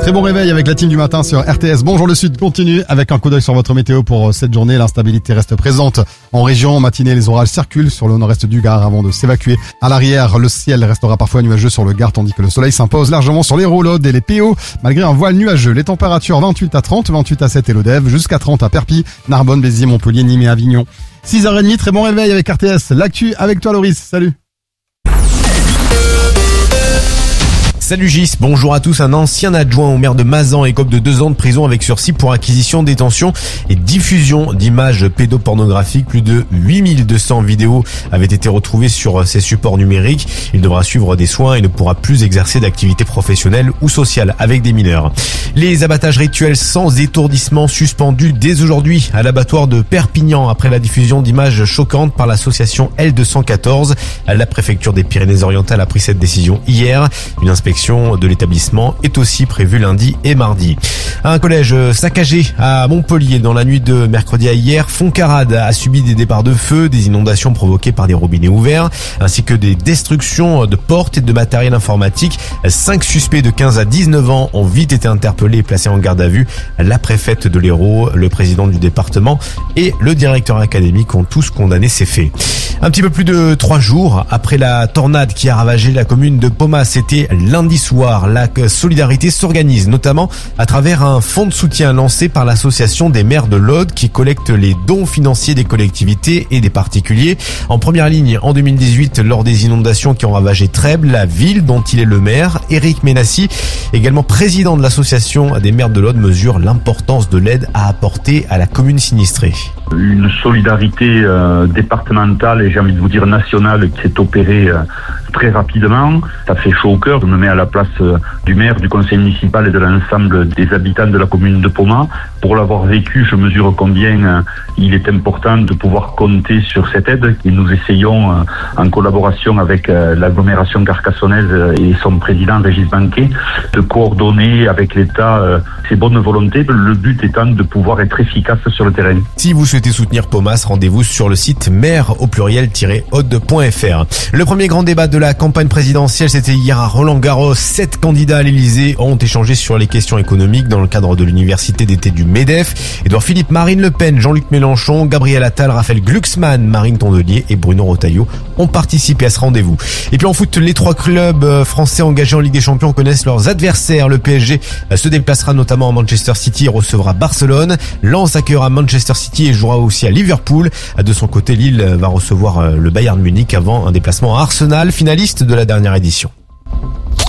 Très bon réveil avec la team du matin sur RTS. Bonjour le Sud continue avec un coup d'œil sur votre météo pour cette journée. L'instabilité reste présente en région. En matinée, les orages circulent sur le nord-est du Gard avant de s'évacuer. À l'arrière, le ciel restera parfois nuageux sur le Gard tandis que le soleil s'impose largement sur les L'Aude et les PO. Malgré un voile nuageux, les températures 28 à 30, 28 à 7 et l'Odève, jusqu'à 30 à Perpignan, Narbonne, Béziers, Montpellier, Nîmes et Avignon. 6h30, très bon réveil avec RTS. L'actu avec toi Loris, salut. Salut Gis, bonjour à tous. Un ancien adjoint au maire de Mazan écope de 2 ans de prison avec sursis pour acquisition, détention et diffusion d'images pédopornographiques. Plus de 8200 vidéos avaient été retrouvées sur ces supports numériques. Il devra suivre des soins et ne pourra plus exercer d'activité professionnelle ou sociale avec des mineurs. Les abattages rituels sans étourdissement suspendus dès aujourd'hui à l'abattoir de Perpignan après la diffusion d'images choquantes par l'association L214. La préfecture des Pyrénées-Orientales a pris cette décision hier. Une inspection de l'établissement est aussi prévue lundi et mardi. Un collège saccagé à Montpellier dans la nuit de mercredi à hier. Foncarade a subi des départs de feu, des inondations provoquées par des robinets ouverts, ainsi que des destructions de portes et de matériel informatique. 5 suspects de 15 à 19 ans ont vite été interpellés et placés en garde à vue. La préfète de l'Hérault, le président du département et le directeur académique ont tous condamné ces faits. Un petit peu plus de 3 jours après la tornade qui a ravagé la commune de Pomas, c'était lundi soir. La solidarité s'organise notamment à travers un fonds de soutien lancé par l'association des maires de l'Aude qui collecte les dons financiers des collectivités et des particuliers. En première ligne en 2018 lors des inondations qui ont ravagé Trèbes, la ville dont il est le maire, Éric Ménassi, également président de l'association des maires de l'Aude, mesure l'importance de l'aide à apporter à la commune sinistrée. Une solidarité départementale et j'ai envie de vous dire nationale qui s'est opérée très rapidement. Ça fait chaud au cœur. Je me mets à la place du maire, du conseil municipal et de l'ensemble des habitants de la commune de Pomas. Pour l'avoir vécu, je mesure combien il est important de pouvoir compter sur cette aide et nous essayons en collaboration avec l'agglomération carcassonnaise et son président Régis Banquet de coordonner avec l'État ses bonnes volontés, le but étant de pouvoir être efficace sur le terrain. Si vous souhaitez soutenir Pomas, rendez-vous sur le site maire-aude.fr. Le premier grand débat de la campagne présidentielle, c'était hier à Roland-Garros. 7 candidats à l'Elysée ont échangé sur les questions économiques dans le cadre de l'université d'été du MEDEF. Édouard Philippe, Marine Le Pen, Jean-Luc Mélenchon, Gabriel Attal, Raphaël Glucksmann, Marine Tondelier et Bruno Retailleau ont participé à ce rendez-vous. Et puis en foot, les 3 clubs français engagés en Ligue des Champions connaissent leurs adversaires. Le PSG se déplacera notamment à Manchester City et recevra Barcelone. Lens accueillera Manchester City et jouera aussi à Liverpool. De son côté, Lille va recevoir le Bayern Munich avant un déplacement à Arsenal, finaliste de la dernière édition.